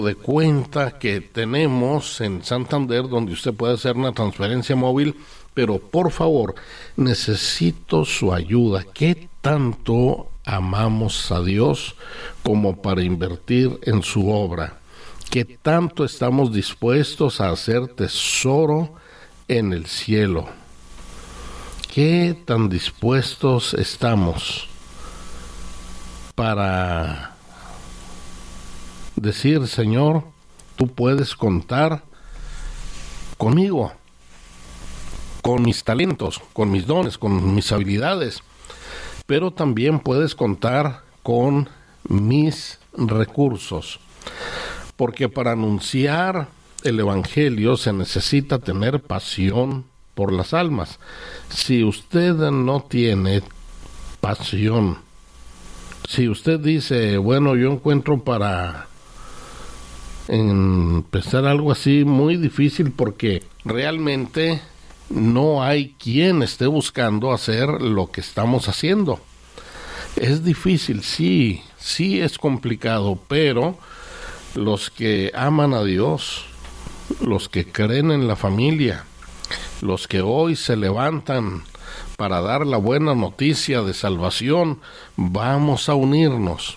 de cuenta que tenemos en Santander, donde usted puede hacer una transferencia móvil, pero por favor, necesito su ayuda. ¿Qué tanto amamos a Dios como para invertir en su obra? ¿Qué tanto estamos dispuestos a hacer tesoro en el cielo? ¿Qué tan dispuestos estamos para decir, Señor, tú puedes contar conmigo, con mis talentos, con mis dones, con mis habilidades, pero también puedes contar con mis recursos? Porque para anunciar el Evangelio se necesita tener pasión por las almas. Si usted no tiene pasión, si usted dice, bueno, yo encuentro para empezar algo así muy difícil, porque realmente no hay quien esté buscando hacer lo que estamos haciendo. Es difícil, sí es complicado, pero los que aman a Dios, los que creen en la familia, los que hoy se levantan para dar la buena noticia de salvación, vamos a unirnos.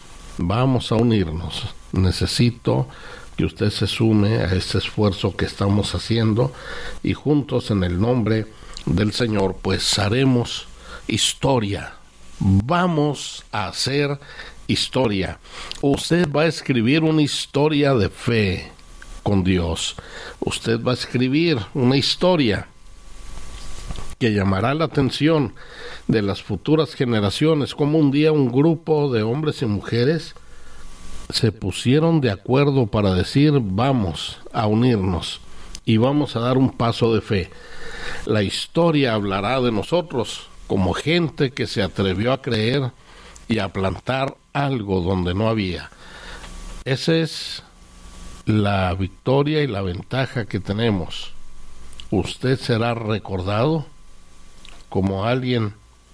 Necesito que usted se sume a este esfuerzo que estamos haciendo y juntos en el nombre del Señor pues haremos historia. Vamos a hacer historia. Usted va a escribir una historia de fe con Dios. Usted va a escribir una historia que llamará la atención de las futuras generaciones, como un día un grupo de hombres y mujeres se pusieron de acuerdo para decir, vamos a unirnos y vamos a dar un paso de fe. La historia hablará de nosotros como gente que se atrevió a creer y a plantar algo donde no había. Esa es la victoria y la ventaja que tenemos. Usted será recordado como alguien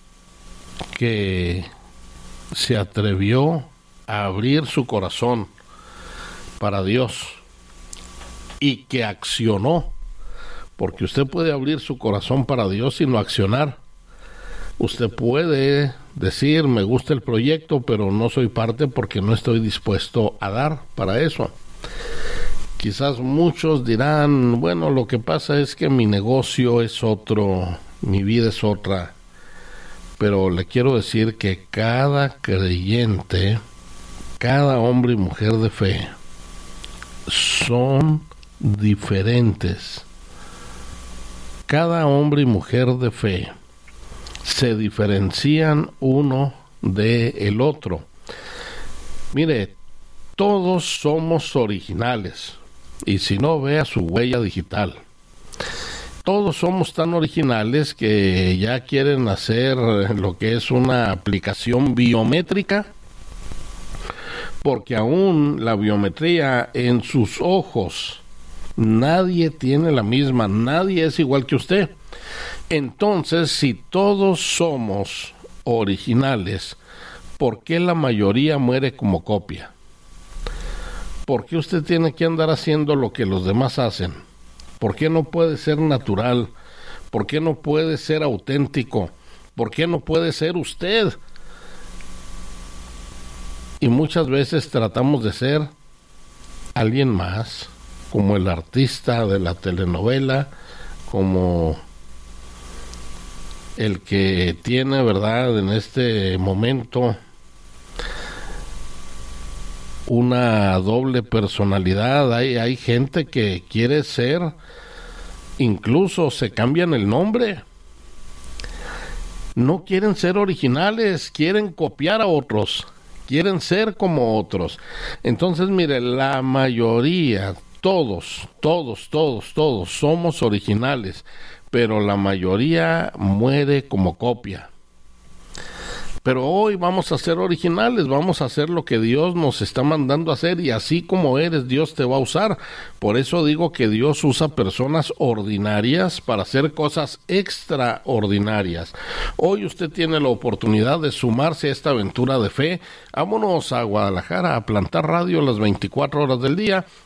que se atrevió a abrir su corazón para Dios y que accionó, porque usted puede abrir su corazón para Dios y no accionar. Usted puede decir, me gusta el proyecto, pero no soy parte porque no estoy dispuesto a dar para eso. Quizás muchos dirán, bueno, lo que pasa es que mi negocio es otro, mi vida es otra, pero le quiero decir que cada creyente, cada hombre y mujer de fe son diferentes. Cada hombre y mujer de fe se diferencian uno del otro. Mire, todos somos originales, y si no, vea su huella digital. Todos somos tan originales que ya quieren hacer lo que es una aplicación biométrica, porque aún la biometría en sus ojos, nadie tiene la misma, nadie es igual que usted. Entonces, si todos somos originales, ¿por qué la mayoría muere como copia? ¿Por qué usted tiene que andar haciendo lo que los demás hacen? ¿Por qué no puede ser natural? ¿Por qué no puede ser auténtico? ¿Por qué no puede ser usted? Y muchas veces tratamos de ser alguien más, como el artista de la telenovela, como el que tiene, ¿verdad?, en este momento una doble personalidad. Hay gente que quiere ser, incluso se cambian el nombre. No quieren ser originales, quieren copiar a otros, quieren ser como otros. Entonces, mire, la mayoría, todos somos originales, pero la mayoría muere como copia. Pero hoy vamos a ser originales, vamos a hacer lo que Dios nos está mandando a hacer, y así como eres, Dios te va a usar. Por eso digo que Dios usa personas ordinarias para hacer cosas extraordinarias. Hoy usted tiene la oportunidad de sumarse a esta aventura de fe. Vámonos a Guadalajara a plantar radio las 24 horas del día